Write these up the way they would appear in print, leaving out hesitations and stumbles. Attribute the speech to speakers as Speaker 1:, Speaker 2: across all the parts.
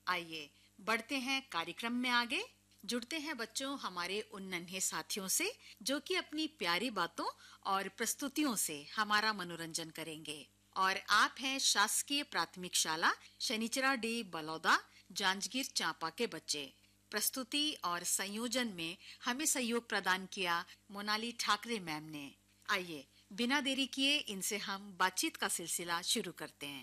Speaker 1: आइए बढ़ते हैं कार्यक्रम में आगे। जुड़ते हैं बच्चों हमारे उन नन्हे साथियों से जो कि अपनी प्यारी बातों और प्रस्तुतियों से हमारा मनोरंजन करेंगे। और आप हैं शासकीय प्राथमिक शाला शनिचरा डी बलौदा जांजगीर चांपा के बच्चे। प्रस्तुति और संयोजन में हमें सहयोग प्रदान किया मोनाली ठाकरे मैम ने। आइए बिना देरी किए इनसे हम बातचीत का सिलसिला शुरू करते हैं।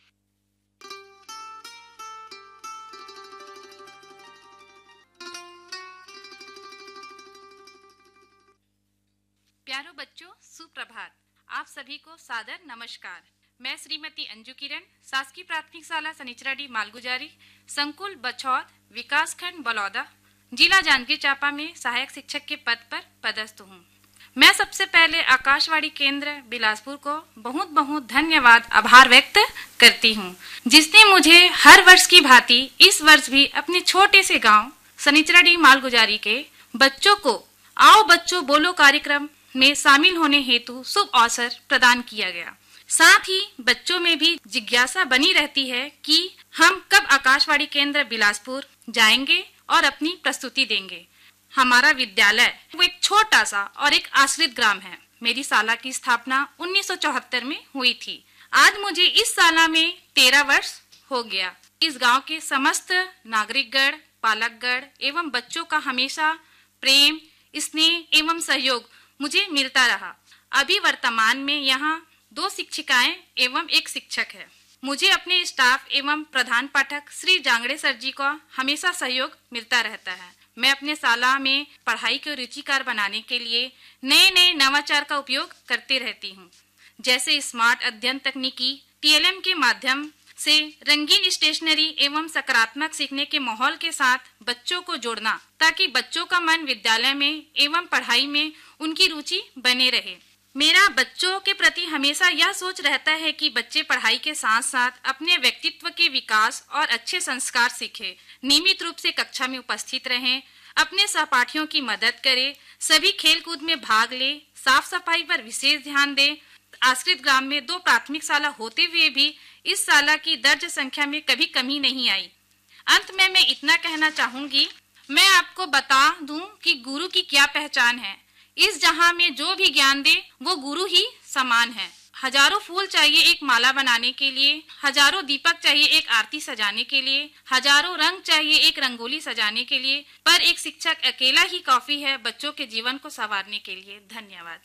Speaker 2: प्यारो बच्चों, सुप्रभात। आप सभी को सादर नमस्कार। मैं श्रीमती अंजू किरण, शासकीय प्राथमिक शाला सनिचराडी मालगुजारी, संकुल बछौद, विकास खंड बलौदा, जिला जांजगीर चांपा में सहायक शिक्षक के पद पर पदस्थ हूँ। मैं सबसे पहले आकाशवाणी केंद्र बिलासपुर को बहुत बहुत धन्यवाद आभार व्यक्त करती हूँ, जिसने मुझे हर वर्ष की भांति इस वर्ष भी अपने छोटे से गाँव सनिचराडी मालगुजारी के बच्चों को आओ बच्चों बोलो कार्यक्रम में शामिल होने हेतु शुभ अवसर प्रदान किया गया। साथ ही बच्चों में भी जिज्ञासा बनी रहती है कि हम कब आकाशवाणी केंद्र बिलासपुर जाएंगे और अपनी प्रस्तुति देंगे। हमारा विद्यालय वो एक छोटा सा और एक आश्रित ग्राम है। मेरी शाला की स्थापना 1974 में हुई थी। आज मुझे इस शाला में 13 वर्ष हो गया। इस गांव के समस्त नागरिकगण, पालकगण एवं बच्चों का हमेशा प्रेम, स्नेह एवं सहयोग मुझे मिलता रहा। अभी वर्तमान में यहाँ 2 शिक्षिकाएं एवं 1 शिक्षक है। मुझे अपने स्टाफ एवं प्रधान पाठक श्री जांगड़े सर जी का हमेशा सहयोग मिलता रहता है। मैं अपने शाला में पढ़ाई को रुचिकर बनाने के लिए नए नए नवाचार का उपयोग करते रहती हूँ, जैसे स्मार्ट अध्ययन तकनीकी, TLM के माध्यम से रंगीन स्टेशनरी एवं सकारात्मक सीखने के माहौल के साथ बच्चों को जोड़ना, ताकि बच्चों का मन विद्यालय में एवं पढ़ाई में उनकी रुचि बने रहे। मेरा बच्चों के प्रति हमेशा यह सोच रहता है कि बच्चे पढ़ाई के साथ साथ अपने व्यक्तित्व के विकास और अच्छे संस्कार सीखें, नियमित रूप से कक्षा में उपस्थित रहें, अपने सहपाठियों की मदद करें, सभी खेलकूद में भाग ले, साफ सफाई पर विशेष ध्यान दें। आश्रित ग्राम में 2 प्राथमिक शाला होते हुए भी इस शाला की दर्ज संख्या में कभी कमी नहीं आई। अंत में मैं इतना कहना चाहूंगी, मैं आपको बता दूं कि गुरु की क्या पहचान है। इस जहां में जो भी ज्ञान दे वो गुरु ही समान है। हजारों फूल चाहिए एक माला बनाने के लिए, हजारों दीपक चाहिए एक आरती सजाने के लिए, हजारों रंग चाहिए एक रंगोली सजाने के लिए, पर एक शिक्षक अकेला ही काफी है बच्चों के जीवन को संवारने के लिए। धन्यवाद।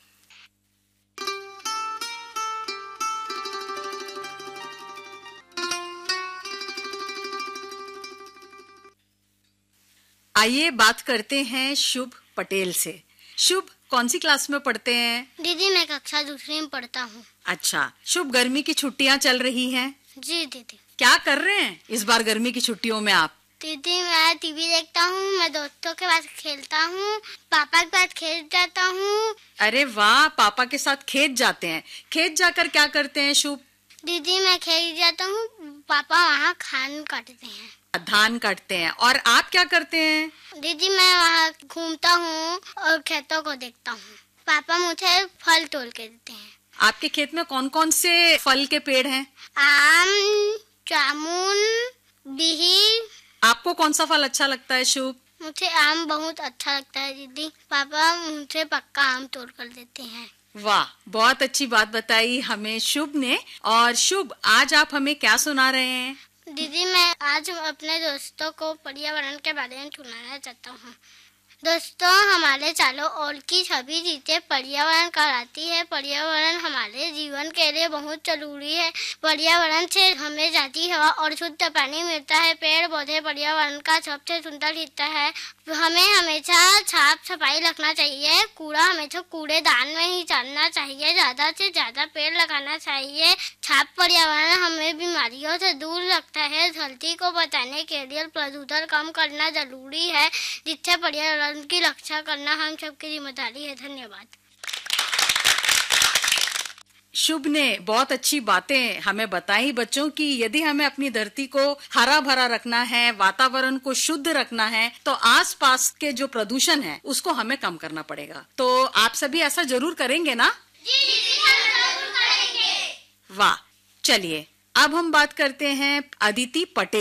Speaker 1: आइए बात करते हैं शुभ पटेल से। शुभ कौन सी क्लास में पढ़ते हैं?
Speaker 3: दीदी मैं कक्षा 2 में पढ़ता हूँ।
Speaker 1: अच्छा शुभ, गर्मी की छुट्टियां चल रही हैं।
Speaker 3: जी दीदी।
Speaker 1: क्या कर रहे हैं इस बार गर्मी की छुट्टियों में आप?
Speaker 3: दीदी मैं टीवी देखता हूँ, मैं दोस्तों के साथ खेलता हूँ, पापा के साथ खेत जाता हूँ।
Speaker 1: अरे वाह, पापा के साथ खेत जाते हैं। खेत जाकर क्या करते हैं शुभ?
Speaker 3: दीदी मैं खेत जाता हूँ, पापा वहाँ धान काटते हैं।
Speaker 1: धान काटते हैं। और आप क्या करते हैं?
Speaker 3: दीदी मैं वहाँ घूमता हूँ और खेतों को देखता हूँ। पापा मुझे फल तोड़ के देते हैं।
Speaker 1: आपके खेत में कौन कौन से फल के पेड़ हैं?
Speaker 3: आम, जामुन, बिही।
Speaker 1: आपको कौन सा फल अच्छा लगता है शुभ?
Speaker 3: मुझे आम बहुत अच्छा लगता है दीदी। पापा मुझे पक्का आम तोड़ कर देते हैं।
Speaker 1: वाह, बहुत अच्छी बात बताई हमें शुभ ने। और शुभ, आज आप हमें क्या सुना रहे हैं?
Speaker 3: दीदी मैं आज अपने दोस्तों को पर्यावरण के बारे में सुनाना चाहता हूँ। दोस्तों, हमारे चारों ओर की सभी चीजें पर्यावरण कहलाती है। पर्यावरण हमारे जीवन के लिए बहुत जरूरी है। पर्यावरण से हमें ताजी हवा और शुद्ध पानी मिलता है। पेड़ पौधे पर्यावरण का सबसे सुंदर हिस्सा है। हमें हमेशा साफ सफाई रखना चाहिए। कूड़ा हमेशा कूड़ेदान में ही डालना चाहिए। ज्यादा से ज्यादा पेड़ लगाना चाहिए। साफ पर्यावरण हमें बीमारियों से दूर रखता है। धरती को बचाने के लिए प्रदूषण कम करना जरूरी है, जिससे पर्यावरण की रक्षा करना हम सबकी जिम्मेदारी है। धन्यवाद।
Speaker 1: शुभ ने बहुत अच्छी बातें हमें बताई बच्चों की यदि हमें अपनी धरती को हरा भरा रखना है, वातावरण को शुद्ध रखना है, तो आसपास के जो प्रदूषण है उसको हमें कम करना पड़ेगा। तो आप सभी ऐसा जरूर करेंगे ना?
Speaker 3: जी, हम जरूर करेंगे।
Speaker 1: वाह, चलिए अब हम बात करते हैं अदिति पटेल